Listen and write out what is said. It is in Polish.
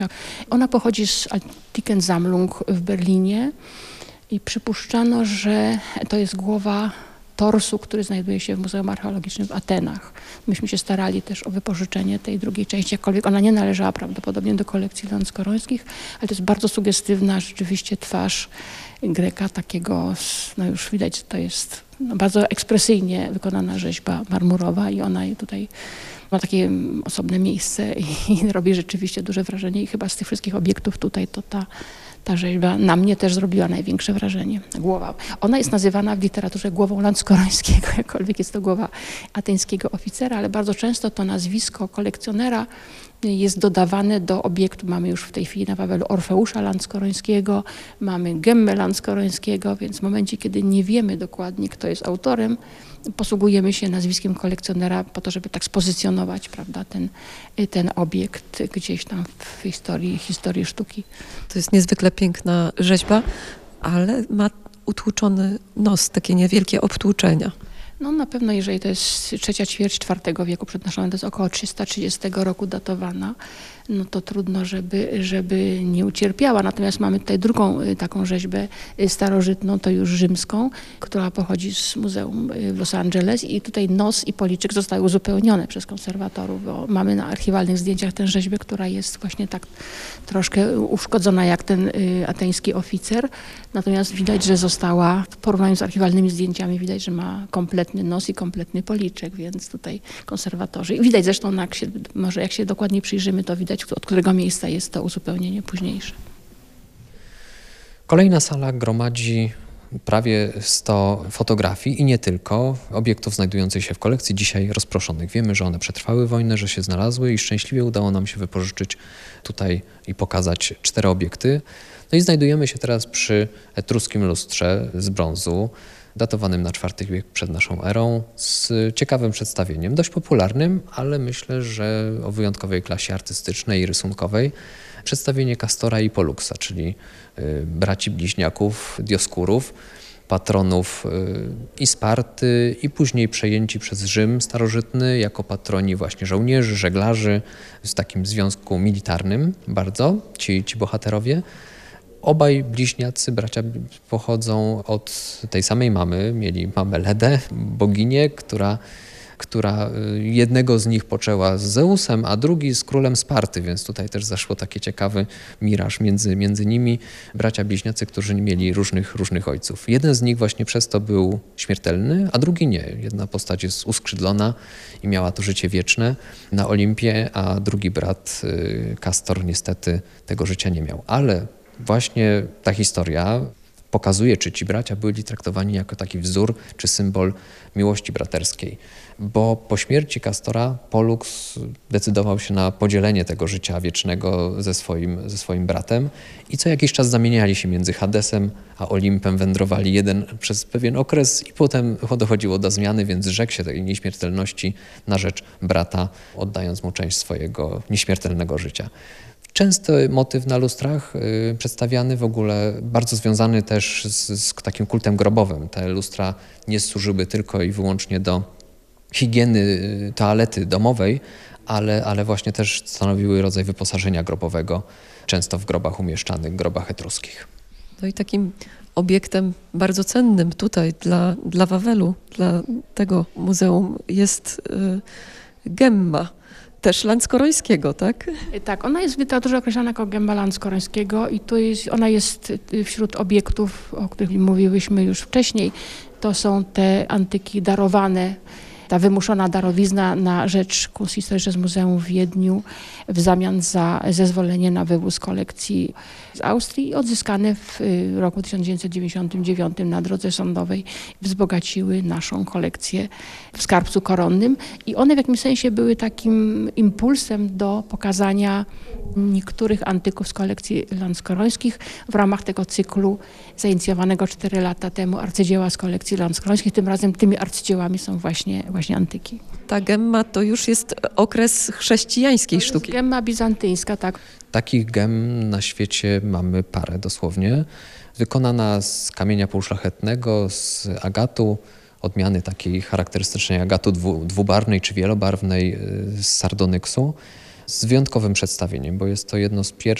Ona pochodzi z Antikensammlung w Berlinie i przypuszczano, że to jest głowa torsu, który znajduje się w Muzeum Archeologicznym w Atenach. Myśmy się starali też o wypożyczenie tej drugiej części, jakkolwiek ona nie należała prawdopodobnie do kolekcji lanskorońskich, ale to jest bardzo sugestywna rzeczywiście twarz Greka, takiego, no już widać, że to jest bardzo ekspresyjnie wykonana rzeźba marmurowa i ona tutaj ma takie osobne miejsce i robi rzeczywiście duże wrażenie i chyba z tych wszystkich obiektów tutaj to ta rzeźba na mnie też zrobiła największe wrażenie. Głowa. Ona jest nazywana w literaturze głową Lanskorońskiego, jakkolwiek jest to głowa ateńskiego oficera, ale bardzo często to nazwisko kolekcjonera jest dodawane do obiektu. Mamy już w tej chwili na Wawelu Orfeusza Lanskorońskiego, mamy Gemmę Lanskorońskiego, więc w momencie, kiedy nie wiemy dokładnie, kto jest autorem, posługujemy się nazwiskiem kolekcjonera po to, żeby tak spozycjonować, prawda, ten obiekt gdzieś tam w historii sztuki. To jest niezwykle piękna rzeźba, ale ma utłuczony nos, takie niewielkie obtłuczenia. No na pewno, jeżeli to jest trzecia ćwierć IV wieku przed naszą, to jest około 330 roku datowana, no to trudno, żeby nie ucierpiała. Natomiast mamy tutaj drugą taką rzeźbę starożytną, to już rzymską, która pochodzi z muzeum w Los Angeles i tutaj nos i policzek zostały uzupełnione przez konserwatorów, bo mamy na archiwalnych zdjęciach tę rzeźbę, która jest właśnie tak troszkę uszkodzona jak ten ateński oficer. Natomiast widać, że została, w porównaniu z archiwalnymi zdjęciami, widać, że ma kompletny nos i kompletny policzek, więc tutaj konserwatorzy. I widać zresztą, jak się dokładnie przyjrzymy, to widać, od którego miejsca jest to uzupełnienie późniejsze. Kolejna sala gromadzi prawie 100 fotografii i nie tylko obiektów znajdujących się w kolekcji, dzisiaj rozproszonych. Wiemy, że one przetrwały wojnę, że się znalazły i szczęśliwie udało nam się wypożyczyć tutaj i pokazać 4 obiekty. No i znajdujemy się teraz przy etruskim lustrze z brązu, datowanym na IV wiek przed naszą erą, z ciekawym przedstawieniem, dość popularnym, ale myślę, że o wyjątkowej klasie artystycznej i rysunkowej. Przedstawienie Kastora i Polluxa, czyli braci bliźniaków, Dioskurów, patronów i Sparty i później przejęci przez Rzym starożytny jako patroni właśnie żołnierzy, żeglarzy, w takim związku militarnym bardzo, ci bohaterowie. Obaj bliźniacy bracia pochodzą od tej samej mamy, mieli mamę Ledę, boginię, która jednego z nich poczęła z Zeusem, a drugi z królem Sparty, więc tutaj też zaszło taki ciekawy miraż między nimi. Bracia bliźniacy, którzy mieli różnych ojców. Jeden z nich właśnie przez to był śmiertelny, a drugi nie. Jedna postać jest uskrzydlona i miała to życie wieczne na Olimpie, a drugi brat, Kastor, niestety tego życia nie miał. Ale właśnie ta historia pokazuje, czy ci bracia byli traktowani jako taki wzór, czy symbol miłości braterskiej. Bo po śmierci Kastora Pollux decydował się na podzielenie tego życia wiecznego ze swoim bratem i co jakiś czas zamieniali się między Hadesem a Olimpem, wędrowali jeden przez pewien okres i potem dochodziło do zmiany, więc zrzekł się tej nieśmiertelności na rzecz brata, oddając mu część swojego nieśmiertelnego życia. Częsty motyw na lustrach przedstawiany w ogóle, bardzo związany też z takim kultem grobowym. Te lustra nie służyły tylko i wyłącznie do higieny toalety domowej, ale właśnie też stanowiły rodzaj wyposażenia grobowego, często w grobach umieszczanych, grobach etruskich. No i takim obiektem bardzo cennym tutaj dla Wawelu, dla tego muzeum jest gemma. Też Lanskorońskiego, tak? Tak, ona jest w literaturze określana jako gemma Lanskorońskiego i ona jest wśród obiektów, o których mówiłyśmy już wcześniej. To są te antyki darowane, ta wymuszona darowizna na rzecz Kunsthistorisches Muzeum w Wiedniu w zamian za zezwolenie na wywóz kolekcji z Austrii, odzyskane w roku 1999 na drodze sądowej, wzbogaciły naszą kolekcję w skarbcu koronnym i one w jakimś sensie były takim impulsem do pokazania niektórych antyków z kolekcji lanskorońskich w ramach tego cyklu zainicjowanego 4 lata temu arcydzieła z kolekcji lanskorońskich. Tym razem tymi arcydziełami są właśnie antyki. Ta gemma to już jest okres chrześcijańskiej sztuki. Gemma bizantyjska, tak. Takich gem na świecie mamy parę dosłownie. Wykonana z kamienia półszlachetnego, z agatu, odmiany takiej charakterystycznej agatu dwubarwnej czy wielobarwnej z sardonyksu. z wyjątkowym przedstawieniem, bo jest to jedno z pierwszych